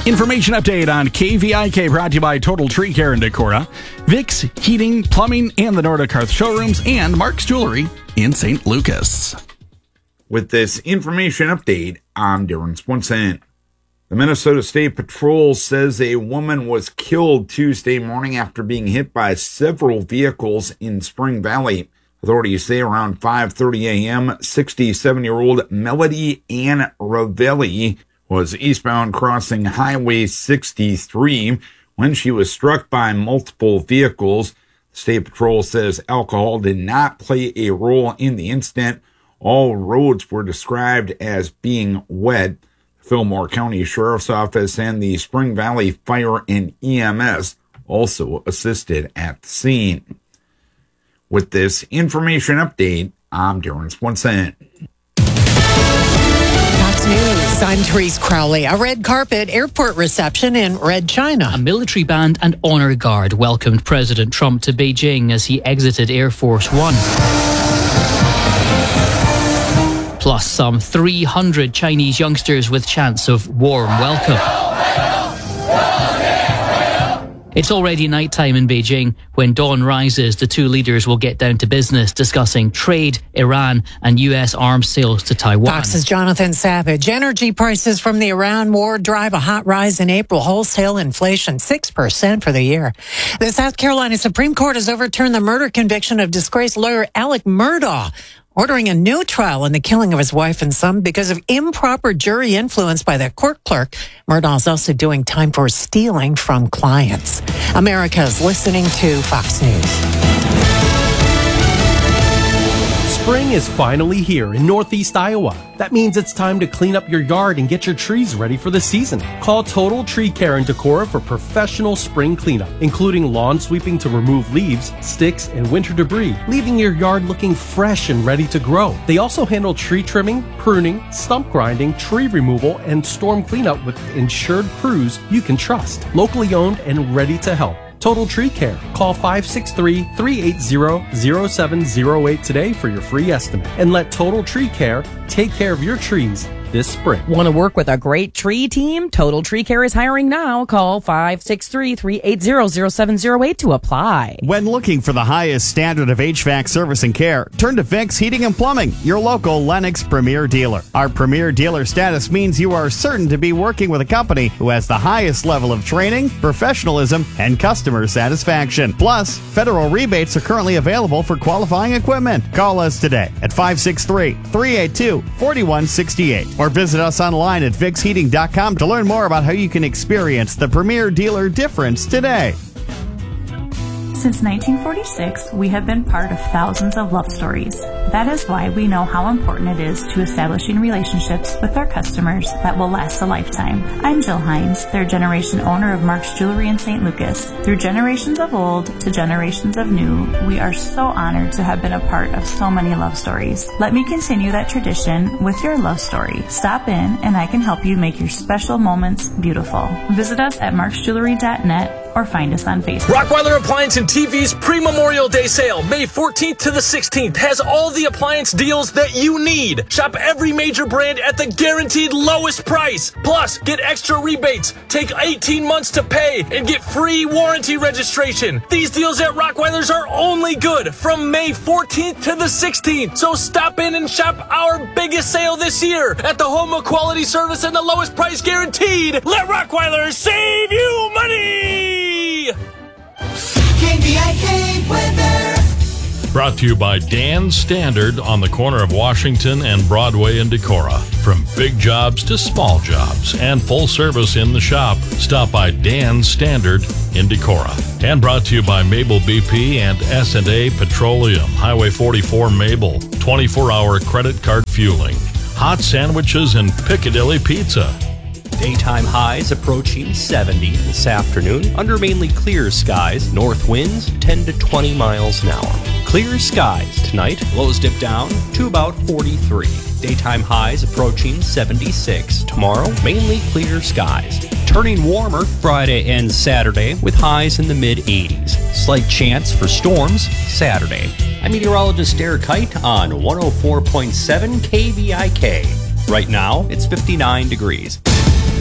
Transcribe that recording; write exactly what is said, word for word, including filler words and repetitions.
Information update on K V I K brought to you by Total Tree Care in Decorah, Vicks Heating, Plumbing, and the Nordic Hearth Showrooms, and Mark's Jewelry in Saint Lucas. With this information update, I'm Darren Swenson. The Minnesota State Patrol says a woman was killed Tuesday morning after being hit by several vehicles in Spring Valley. Authorities say around five thirty a.m., sixty-seven-year-old Melody Ann Ravelli was eastbound crossing Highway sixty-three when she was struck by multiple vehicles. The State Patrol says alcohol did not play a role in the incident. All roads were described as being wet. The Fillmore County Sheriff's Office and the Spring Valley Fire and E M S also assisted at the scene. With this information update, I'm Darren Swenson. News. I'm Therese Crowley. A red carpet airport reception in Red China. A military band and honor guard welcomed President Trump to Beijing as he exited Air Force One. Plus, some three hundred Chinese youngsters with chants of warm welcome. It's already nighttime in Beijing. When dawn rises, the two leaders will get down to business, discussing trade, Iran, and U S arms sales to Taiwan. Fox's Jonathan Savage. Energy prices from the Iran war drive a hot rise in April. Wholesale inflation six percent for the year. The South Carolina Supreme Court has overturned the murder conviction of disgraced lawyer Alec Murdaugh, ordering a new trial in the killing of his wife and son because of improper jury influence by the court clerk. Murdaugh is also doing time for stealing from clients. America's listening to Fox News. Spring is finally here in Northeast Iowa. That means it's time to clean up your yard and get your trees ready for the season. Call Total Tree Care in Decorah for professional spring cleanup, including lawn sweeping to remove leaves, sticks, and winter debris, leaving your yard looking fresh and ready to grow. They also handle tree trimming, pruning, stump grinding, tree removal, and storm cleanup with insured crews you can trust. Locally owned and ready to help. Total Tree Care. Call five six three, three eight zero, zero seven zero eight today for your free estimate. And let Total Tree Care take care of your trees this spring. Want to work with a great tree team? Total Tree Care is hiring now. Call five six three, three eight zero, zero seven zero eight to apply. When looking for the highest standard of H V A C service and care, turn to Vicks Heating and Plumbing, your local Lennox Premier dealer. Our Premier dealer status means you are certain to be working with a company who has the highest level of training, professionalism, and customer satisfaction. Plus, federal rebates are currently available for qualifying equipment. Call us today at five six three, three eight two, four one six eight or visit us online at vicks heating dot com to learn more about how you can experience the Premier dealer difference today. Since nineteen forty-six, we have been part of thousands of love stories. That is why we know how important it is to establishing relationships with our customers that will last a lifetime. I'm Jill Hines, third generation owner of Mark's Jewelry in Saint Lucas. Through generations of old to generations of new, we are so honored to have been a part of so many love stories. Let me continue that tradition with your love story. Stop in and I can help you make your special moments beautiful. Visit us at marks jewelry dot net or find us on Facebook. Rottweiler Appliance and T V's pre-Memorial Day sale, May fourteenth to the sixteenth, has all the appliance deals that you need. Shop every major brand at the guaranteed lowest price. Plus, get extra rebates, take eighteen months to pay, and get free warranty registration. These deals at Rottweilers are only good from May fourteenth to the sixteenth. So stop in and shop our biggest sale this year at the home of quality service and the lowest price guaranteed. Let Rottweiler save you money! K V I K weather. Brought to you by Dan's Standard on the corner of Washington and Broadway in Decorah. From big jobs to small jobs and full service in the shop, stop by Dan's Standard in Decorah. And brought to you by Mabel B P and S and A Petroleum. Highway forty-four Mabel, twenty-four hour credit card fueling. Hot sandwiches and Piccadilly Pizza. Daytime highs approaching seventy this afternoon under mainly clear skies. North winds ten to twenty miles an hour. Clear skies tonight. Lows dip down to about forty-three. Daytime highs approaching seventy-six. Tomorrow, mainly clear skies. Turning warmer Friday and Saturday with highs in the mid eighties. Slight chance for storms Saturday. I'm meteorologist Derek Kite on one oh four point seven K V I K. Right now, it's fifty-nine degrees.